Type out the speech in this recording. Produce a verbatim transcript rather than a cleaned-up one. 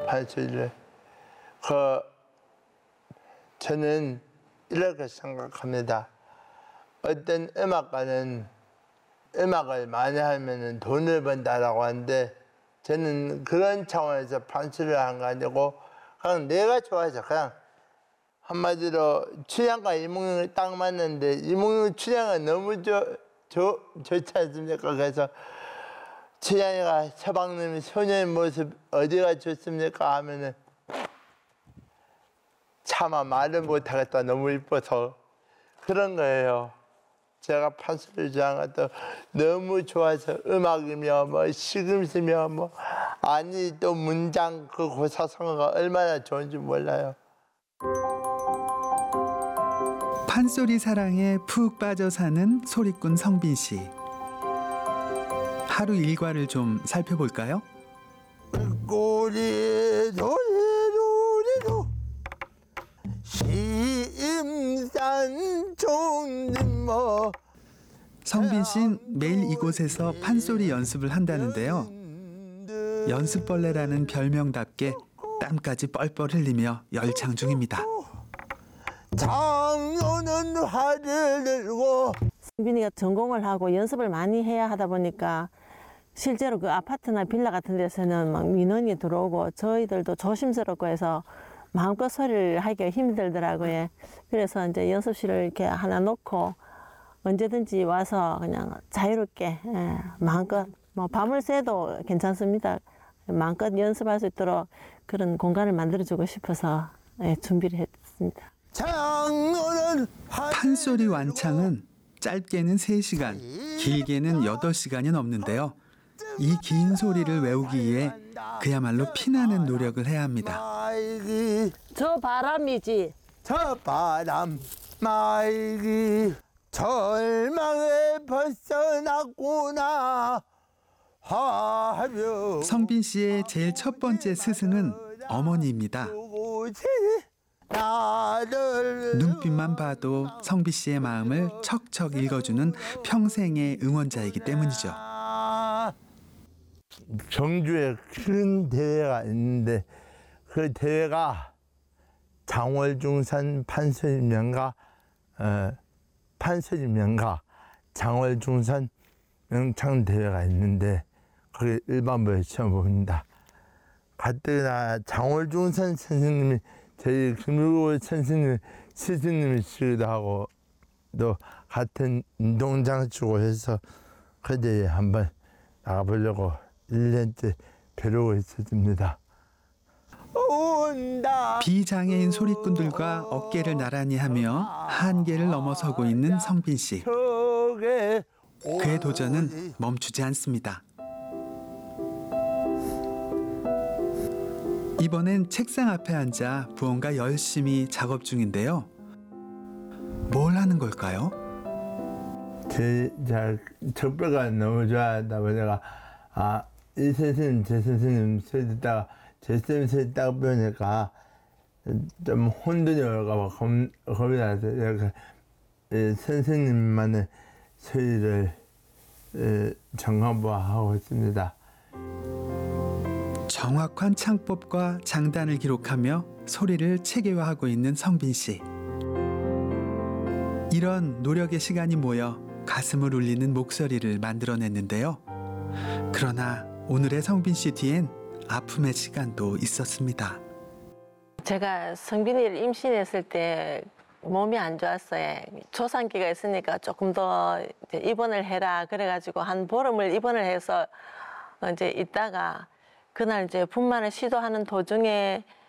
판소리를. 그 저는 이렇게 생각합니다. 어떤 음악가는 음악을 많이 하면 돈을 번다라고 하는데 저는 그런 차원에서 판소리를 한 거 아니고 그냥 내가 좋아해서 그냥 한마디로 춘향과 이몽룡이 딱 맞는데 이몽룡 춘향은 너무 좋, 좋, 좋지 않습니까? 그래서 춘향이가 서방님이 소녀의 모습 어디가 좋습니까? 하면은 차마 말을 못하겠다. 너무 이뻐서 그런 거예요. 제가 판소리를 좋아하는 것도 너무 좋아서 음악이며 뭐 시금치며 뭐 아니 또 문장 그 고사성어가 얼마나 좋은지 몰라요. 판소리 사랑에 푹 빠져 사는 소리꾼 성빈 씨. 하루 일과를 좀 살펴볼까요? 꼬리 도리도리도 심산 종림뭐 성빈 씨는 매일 이곳에서 판소리 연습을 한다는데요. 연습벌레라는 별명답게 땀까지 뻘뻘 흘리며 열창 중입니다. 장로는 활을 들고 성빈이가 전공을 하고 연습을 많이 해야 하다 보니까 실제로 그 아파트나 빌라 같은 데서는 막 민원이 들어오고 저희들도 조심스럽고 해서 마음껏 소리를 하기가 힘들더라고요. 그래서 이제 연습실을 이렇게 하나 놓고 언제든지 와서 그냥 자유롭게 예, 마음껏 뭐 밤을 새도 괜찮습니다. 마음껏 연습할 수 있도록 그런 공간을 만들어주고 싶어서 예, 준비를 했습니다. 판소리 완창은 짧게는 세 시간, 길게는 여덟 시간이 넘는데요. 이 긴 소리를 외우기 위해 그야말로 피나는 노력을 해야 합니다. 저 바람이지. 저 바람 말기 절망에 벗어났구나 하며 성빈 씨의 제일 첫 번째 스승은 어머니입니다. 눈빛만 봐도 성빈 씨의 마음을 척척 읽어주는 평생의 응원자이기 때문이죠. 경주에 큰 대회가 있는데 그 대회가 장월중산 판소리 명가 어, 판소리 명가 장월중산 명창 대회가 있는데 거기 일반부에 시험 봅니다. 가뜩이나 장월중산 선생님이 저희 김일고 선생님 스승님이시기도 하고 또 같은 운동장치고 해서 그 대회에 한번 나가보려고 일 년째 벼르고 있었습니다. 비장애인 소리꾼들과 어깨를 나란히 하며 한계를 넘어서고 있는 성빈 씨. 그의 도전은 멈추지 않습니다. 이번엔 책상 앞에 앉아 무언가 열심히 작업 중인데요. 뭘 하는 걸까요? 제, 자, 척배가 너무 좋아하다 보니까 아, 이 선생님, 제 선생님 소리 듣다가 제 선생님 소리 딱 보니까 좀 혼돈이 올까 봐 겁, 겁이 나서 이렇게 예, 선생님만의 소리를 예, 정화하고 있습니다. 정확한 창법과 장단을 기록하며 소리를 체계화하고 있는 성빈 씨. 이런 노력의 시간이 모여 가슴을 울리는 목소리를 만들어냈는데요. 그러나 오늘의 성빈 씨 뒤엔 아픔의 시간도 있었습니다. 제가 성빈이를 임신했을 때 몸이 안 좋았어요. 조산기가 있으니까 조금 더 이제 입원을 해라. 그래가지고 한 보름을 입원을 해서 이제 있다가 그날 이제 분만을 시도하는 도중에